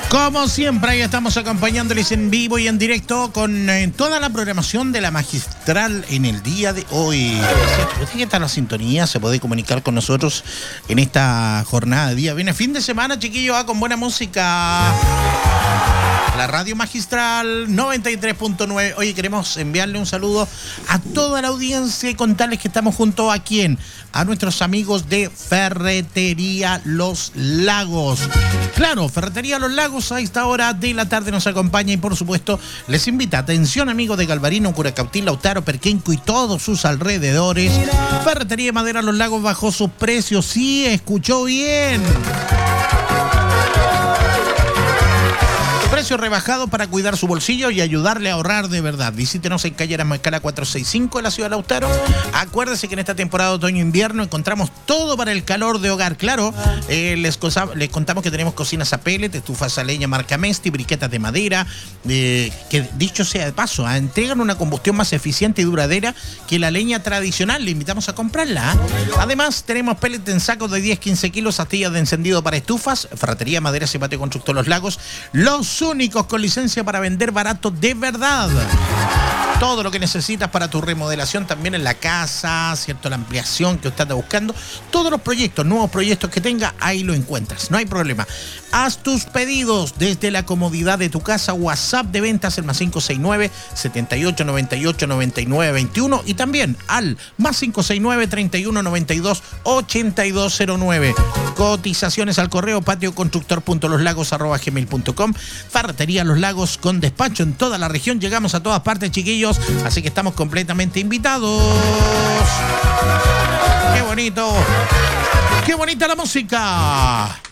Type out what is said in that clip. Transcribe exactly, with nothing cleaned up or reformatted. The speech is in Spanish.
Como siempre, ahí estamos acompañándoles en vivo y en directo con eh, toda la programación de la Magistral en el día de hoy. ¿Qué tal la sintonía? Se puede comunicar con nosotros en esta jornada de día. Viene fin de semana, chiquillos, ah, con buena música. La Radio Magistral noventa y tres punto nueve. Oye, queremos enviarle un saludo a toda la audiencia y contarles que estamos junto a quién, a nuestros amigos de Ferretería Los Lagos. Claro, Ferretería Los Lagos a esta hora de la tarde nos acompaña y por supuesto les invita. Atención, amigos de Galvarino, Curacautín, Lautaro, Perquenco y todos sus alrededores. Ferretería de Madera Los Lagos bajó sus precios. Sí, escuchó bien. Precio rebajado para cuidar su bolsillo y ayudarle a ahorrar de verdad. Visítenos en calle Mascala cuatrocientos sesenta y cinco en la ciudad de Lautaro. Acuérdese que en esta temporada de otoño-invierno encontramos todo para el calor de hogar. Claro, eh, les, cosa, les contamos que tenemos cocinas a pellet, estufas a leña marca Mesti, briquetas de madera, eh, que dicho sea de paso, ¿eh? entregan una combustión más eficiente y duradera que la leña tradicional. Le invitamos a comprarla. ¿eh? Además, tenemos pellet en sacos de diez a quince kilos, astillas de encendido para estufas, Ferretería Madera y Patio Constructor Los Lagos. Los únicos con licencia para vender barato de verdad. Todo lo que necesitas para tu remodelación también en la casa, ¿cierto? La ampliación que usted está buscando. Todos los proyectos, nuevos proyectos que tenga, ahí lo encuentras. No hay problema. Haz tus pedidos desde la comodidad de tu casa. WhatsApp de ventas, el más cinco seis nueve, setenta y ocho, noventa y ocho, noventa y nueve, veintiuno. Y también al más cinco seis nueve, treinta y uno, noventa y dos, ochenta y dos cero nueve. Cotizaciones al correo patioconstructor punto los lagos arroba gmail punto com. Ferretería Los Lagos con despacho en toda la región. Llegamos a todas partes, chiquillos. Así que estamos completamente invitados. ¡Qué bonito! ¡Qué bonita la música!